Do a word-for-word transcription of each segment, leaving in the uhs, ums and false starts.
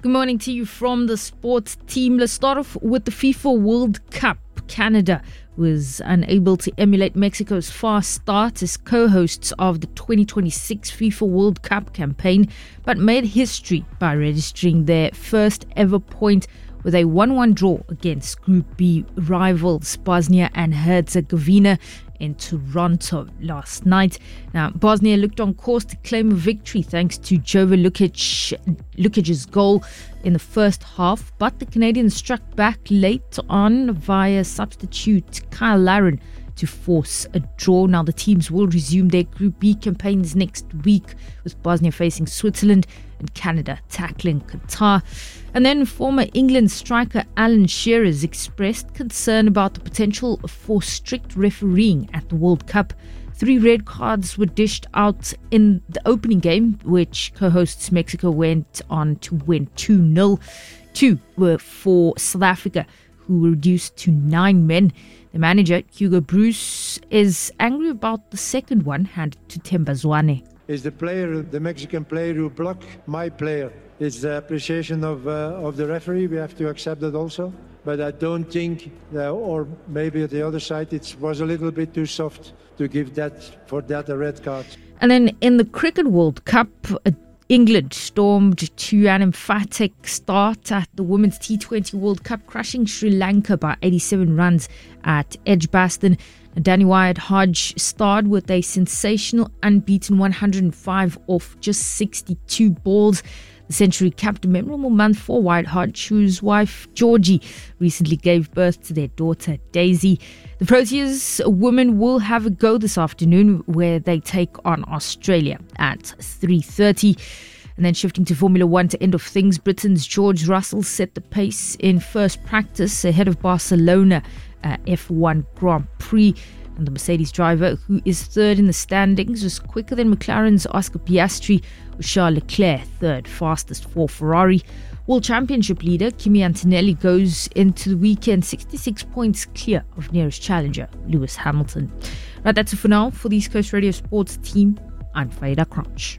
Good morning to you from the sports team. Let's start off with the FIFA World Cup. Canada was unable to emulate Mexico's fast start as co-hosts of the twenty twenty-six FIFA World Cup campaign, but made history by registering their first ever point with a one one draw against Group B rivals Bosnia and Herzegovina in Toronto last night. Now, Bosnia looked on course to claim a victory thanks to Jovo Lukic, Lukic's goal in the first half, but the Canadians struck back late on via substitute Kyle Larin to force a draw. Now, the teams will resume their Group B campaigns next week, with Bosnia facing Switzerland and Canada tackling Qatar. And then former England striker Alan Shearer has expressed concern about the potential for strict refereeing at the World Cup. Three red cards were dished out in the opening game, which co-hosts Mexico went on to win two nil. Two were for South Africa, who were reduced to nine men. The manager, Hugo Bruce, is angry about the second one handed to Themba Zwane. Is the player, the Mexican player who blocked my player. It's the appreciation of uh, of the referee. We have to accept that also. But I don't think, uh, or maybe at the other side, it was a little bit too soft to give that for that a red card. And then in the Cricket World Cup, uh, England stormed to an emphatic start at the Women's T twenty World Cup, crushing Sri Lanka by eighty-seven runs at Edgbaston. Danny Wyatt-Hodge starred with a sensational unbeaten one hundred five off just sixty-two balls. The century capped a memorable month for Wyatt-Hodge, whose wife Georgie recently gave birth to their daughter Daisy. The Proteas women will have a go this afternoon, where they take on Australia at three thirty. And then shifting to Formula One to end of things, Britain's George Russell set the pace in first practice ahead of Barcelona uh, F one Grand Prix. And the Mercedes driver, who is third in the standings, was quicker than McLaren's Oscar Piastri, with Charles Leclerc third fastest for Ferrari. World Championship leader Kimi Antonelli goes into the weekend sixty-six points clear of nearest challenger Lewis Hamilton. Right, that's it for now. For the East Coast Radio Sports team, I'm Faida Crouch.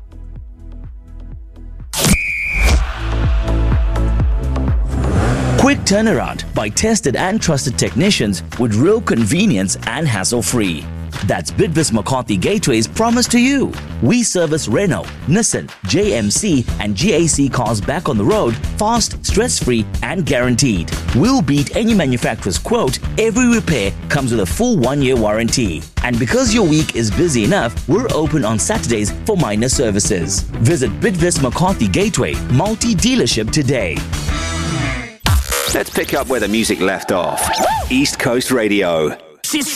Quick turnaround by tested and trusted technicians with real convenience and hassle-free. That's Bidvest McCarthy Gateway's promise to you. We service Renault, Nissan, J M C and G A C cars back on the road, fast, stress-free and guaranteed. We'll beat any manufacturer's quote. Every repair comes with a full one-year warranty. And because your week is busy enough, we're open on Saturdays for minor services. Visit Bidvest McCarthy Gateway multi-dealership today. Let's pick up where the music left off. East Coast Radio.